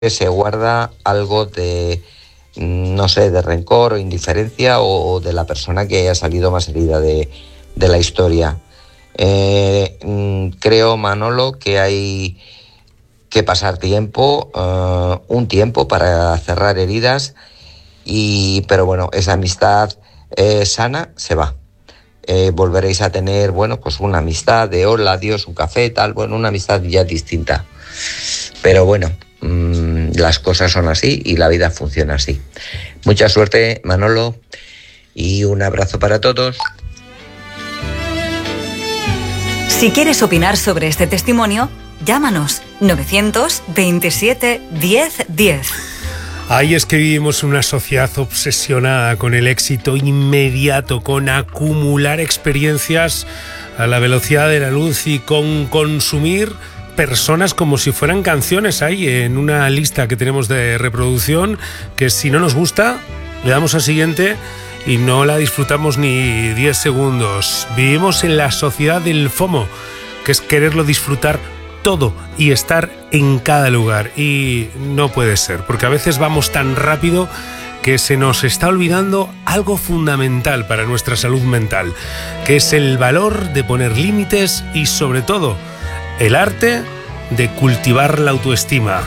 se guarda algo de, no sé, de rencor o indiferencia o de la persona que haya salido más herida de la historia. Creo, Manolo, que hay que pasar tiempo, un tiempo para cerrar heridas, pero bueno, esa amistad sana se va. Volveréis a tener, bueno, pues una amistad de hola, adiós, un café, tal, bueno, una amistad ya distinta. Pero bueno, las cosas son así y la vida funciona así. Mucha suerte, Manolo, y un abrazo para todos. Si quieres opinar sobre este testimonio, llámanos 927 10 10. Ahí es que vivimos una sociedad obsesionada con el éxito inmediato, con acumular experiencias a la velocidad de la luz y con consumir personas como si fueran canciones. Ahí en una lista que tenemos de reproducción, que si no nos gusta, le damos al siguiente y no la disfrutamos ni 10 segundos. Vivimos en la sociedad del FOMO, que es quererlo disfrutar todo y estar en cada lugar, y no puede ser, porque a veces vamos tan rápido que se nos está olvidando algo fundamental para nuestra salud mental, que es el valor de poner límites y, sobre todo, el arte de cultivar la autoestima.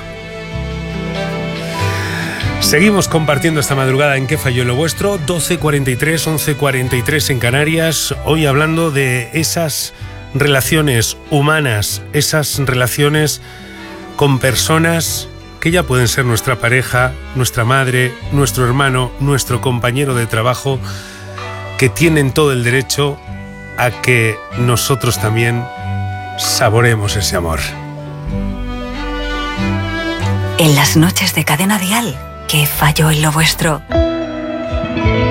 Seguimos compartiendo esta madrugada en ¿Qué falló en lo vuestro? 12:43, 11:43 en Canarias. Hoy hablando de esas relaciones humanas, esas relaciones con personas que ya pueden ser nuestra pareja, nuestra madre, nuestro hermano, nuestro compañero de trabajo, que tienen todo el derecho a que nosotros también saboremos ese amor. En las noches de Cadena Dial, ¿qué falló en lo vuestro?